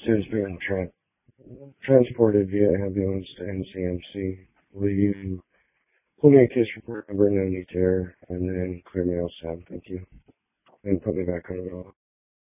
is being transported via ambulance to NCMC. Will you pull me a case report number, no need to error, and then clear me outside? Thank you. And put me back on the roll.